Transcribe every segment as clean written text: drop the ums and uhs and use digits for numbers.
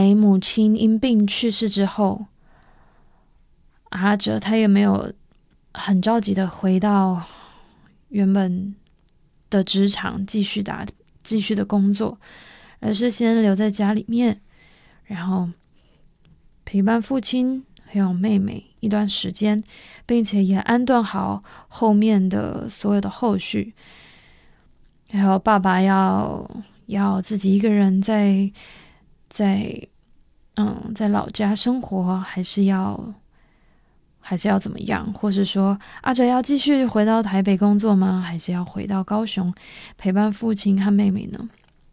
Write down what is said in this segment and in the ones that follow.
来母亲因病去世之后，阿哲他也没有很着急的回到原本的职场继续的工作，而是先留在家里面，然后陪伴父亲还有妹妹一段时间，并且也安顿好后面的所有的后续。还有爸爸要自己一个人在老家生活，还是要怎么样？或是说阿哲要继续回到台北工作吗？还是要回到高雄陪伴父亲和妹妹呢？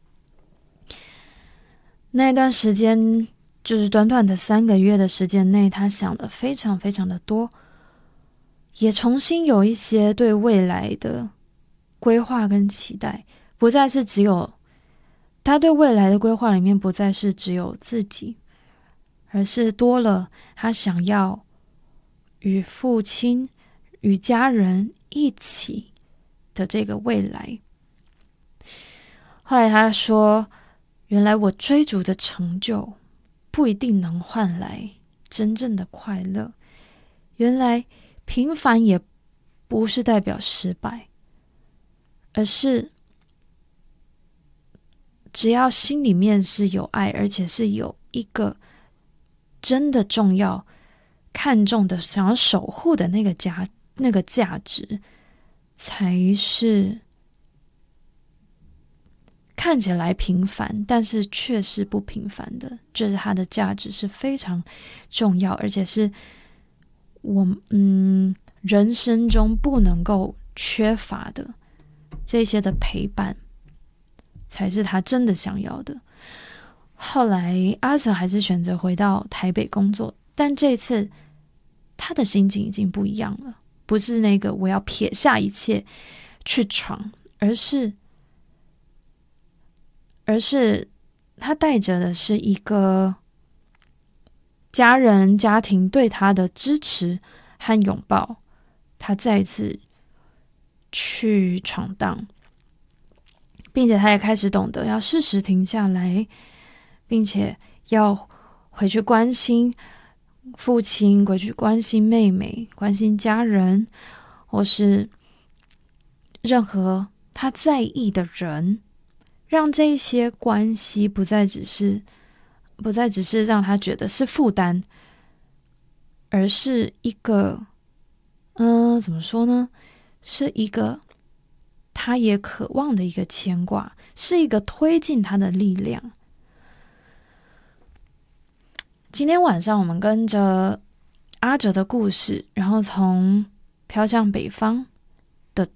那一段时间，就是短短的3个月的时间内，他想的非常非常的多，也重新有一些对未来的规划跟期待，不再是只有他对未来的规划里面不再是只有自己，而是多了他想要与父亲与家人一起的这个未来。后来他说，原来我追逐的成就不一定能换来真正的快乐，原来平凡也不是代表失败，而是只要心里面是有爱，而且是有一个真的重要看重的想要守护的那个价值，才是看起来平凡但是却是不平凡的，就是它的价值是非常重要，而且是我人生中不能够缺乏的，这些的陪伴才是他真的想要的。后来阿哲还是选择回到台北工作，但这一次他的心情已经不一样了，不是那个我要撇下一切去闯，而是他带着的是一个家人家庭对他的支持和拥抱，他再一次去闯荡，并且他也开始懂得要适时停下来，并且要回去关心父亲，回去关心妹妹，关心家人，或是任何他在意的人，让这一些关系不再只是让他觉得是负担，而是一个怎么说呢，是一个他也渴望的一个牵挂，是一个推进他的力量。今天晚上我们跟着阿哲的故事，然后从飘向北方的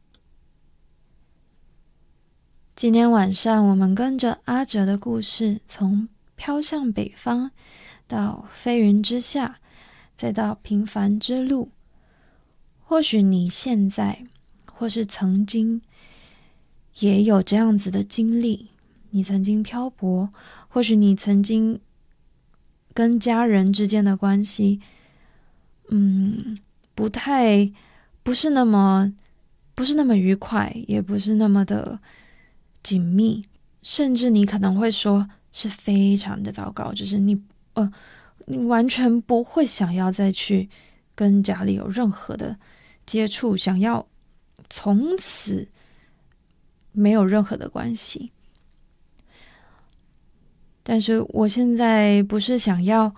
今天晚上我们跟着阿哲的故事，从飘向北方到飞云之下，再到平凡之路。或许你现在或是曾经也有这样子的经历，你曾经漂泊，或许你曾经跟家人之间的关系不是那么愉快，也不是那么的紧密，甚至你可能会说是非常的糟糕，就是你完全不会想要再去跟家里有任何的接触，想要从此没有任何的关系。但是我现在不是想要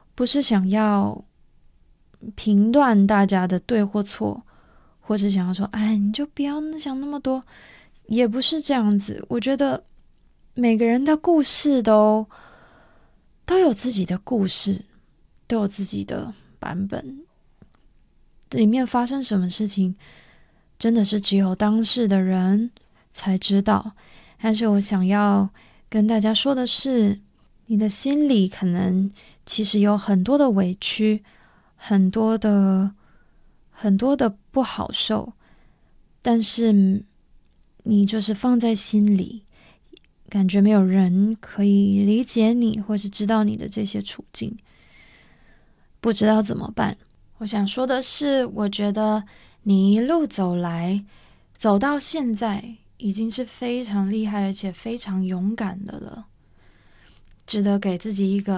评断大家的对或错，或是想要说你就不要想那么多，也不是这样子。我觉得每个人的故事都有自己的故事，都有自己的版本，里面发生什么事情真的是只有当事的人才知道。但是我想要跟大家说的是，你的心里可能其实有很多的委屈，很多的不好受，但是你就是放在心里，感觉没有人可以理解你，或是知道你的这些处境，不知道怎么办。我想说的是，我觉得你一路走到现在，已经是非常厉害而且非常勇敢的了，值得给自己一个